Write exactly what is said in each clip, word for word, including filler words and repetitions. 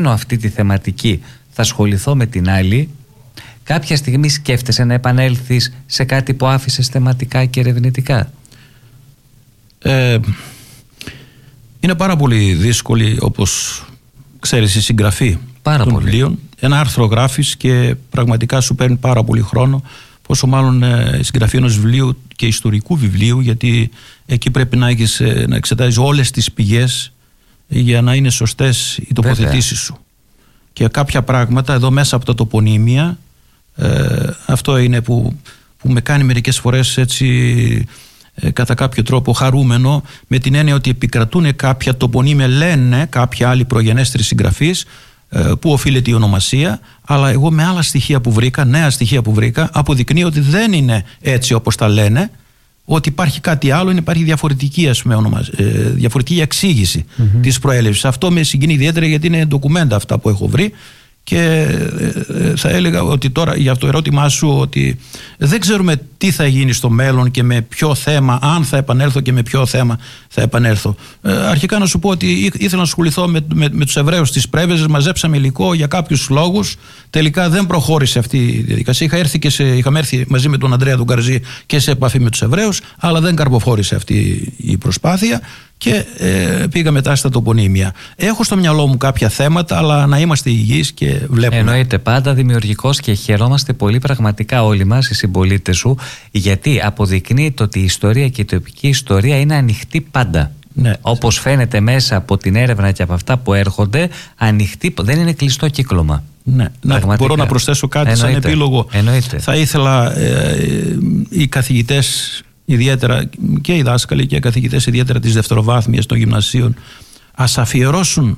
κάνω αυτή τη θεματική, θα ασχοληθώ με την άλλη. Κάποια στιγμή σκέφτεσαι να επανέλθεις σε κάτι που άφησες θεματικά και ερευνητικά? Ε, είναι πάρα πολύ δύσκολη, όπως ξέρεις, η συγγραφή πάρα των πολύ. βιβλίων. Ένα άρθρο γράφεις και πραγματικά σου παίρνει πάρα πολύ χρόνο, πόσο μάλλον ε, η συγγραφή ενός βιβλίου και ιστορικού βιβλίου, γιατί εκεί πρέπει να, έχεις, ε, να εξετάζεις όλες τις πηγές για να είναι σωστές οι τοποθετήσεις σου. Και κάποια πράγματα εδώ μέσα από τα τοπονύμια, ε, αυτό είναι που, που με κάνει μερικές φορές έτσι ε, κατά κάποιο τρόπο χαρούμενο, με την έννοια ότι επικρατούν κάποια τοπονύμια, λένε κάποια άλλοι προγενέστεροι συγγραφείς ε, που οφείλεται η ονομασία, αλλά εγώ με άλλα στοιχεία που βρήκα, νέα στοιχεία που βρήκα, αποδεικνύει ότι δεν είναι έτσι όπως τα λένε, ότι υπάρχει κάτι άλλο, υπάρχει διαφορετική, ας πούμε, ονομα, ε, διαφορετική εξήγηση mm-hmm. της προέλευσης. Αυτό με συγκινεί ιδιαίτερα, γιατί είναι ντοκουμέντα αυτά που έχω βρει. Και ε, θα έλεγα ότι τώρα για το ερώτημά σου, ότι δεν ξέρουμε τι θα γίνει στο μέλλον και με ποιο θέμα, αν θα επανέλθω και με ποιο θέμα θα επανέλθω. Ε, αρχικά να σου πω ότι ήθελα να ασχοληθώ με, με, με τους Εβραίους της Πρέβεζας, μαζέψαμε υλικό για κάποιους λόγους. Τελικά δεν προχώρησε αυτή η διαδικασία. Είχα έρθει και σε, είχαμε έρθει μαζί με τον Ανδρέα τον Καρζή και σε επαφή με τους Εβραίους, αλλά δεν καρποφόρησε αυτή η προσπάθεια. Και ε, πήγα μετά στα τοπονύμια. Έχω στο μυαλό μου κάποια θέματα, αλλά να είμαστε υγιείς και βλέπουμε. Εννοείται, πάντα δημιουργικός, και χαιρόμαστε πολύ πραγματικά όλοι μας, οι συμπολίτες σου, γιατί αποδεικνύεται ότι η ιστορία και η τοπική ιστορία είναι ανοιχτή πάντα. Ναι. Όπως φαίνεται μέσα από την έρευνα και από αυτά που έρχονται, ανοιχτή, δεν είναι κλειστό κύκλωμα. Ναι. Να, μπορώ να προσθέσω κάτι. Εννοείται. Σαν επίλογο? Εννοείται. Θα ήθελα ε, ε, οι καθηγητές, ιδιαίτερα και οι δάσκαλοι και οι καθηγητές, ιδιαίτερα της δευτεροβάθμιας των γυμνασίων, ας αφιερώσουν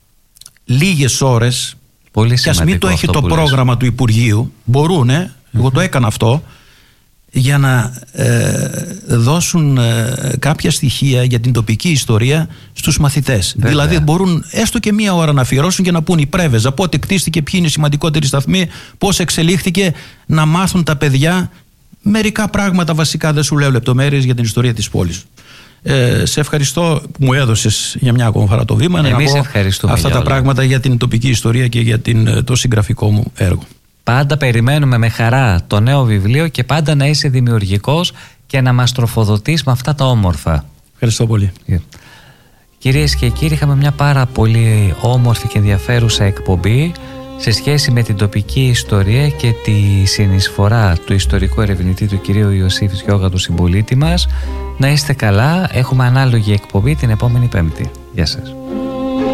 λίγες ώρες, και ας μην το έχει το πρόγραμμα του Υπουργείου, μπορούνε, mm-hmm. εγώ το έκανα αυτό, για να ε, δώσουν ε, κάποια στοιχεία για την τοπική ιστορία στους μαθητές. Βέβαια. Δηλαδή μπορούν έστω και μία ώρα να αφιερώσουν και να πούν η Πρέβεζα, πότε κτίστηκε, ποιοι είναι οι σημαντικότεροι σταθμοί, πώς εξελίχθηκε, να μάθουν τα παιδιά μερικά πράγματα βασικά. Δεν σου λέω λεπτομέρειες για την ιστορία της πόλης. Ε, σε ευχαριστώ που μου έδωσες για μια ακόμα φορά το βήμα. Εμείς να πω ευχαριστούμε αυτά τα όλα. πράγματα για την τοπική ιστορία και για την, το συγγραφικό μου έργο. Πάντα περιμένουμε με χαρά το νέο βιβλίο και πάντα να είσαι δημιουργικός και να μας τροφοδοτείς με αυτά τα όμορφα. Ευχαριστώ πολύ. Yeah. Κυρίες και κύριοι, είχαμε μια πάρα πολύ όμορφη και ενδιαφέρουσα εκπομπή σε σχέση με την τοπική ιστορία και τη συνεισφορά του ιστορικού ερευνητή του κυρίου Ιωσήφ Γιώγα, του συμπολίτη μας. Να είστε καλά, έχουμε ανάλογη εκπομπή την επόμενη Πέμπτη. Γεια σας.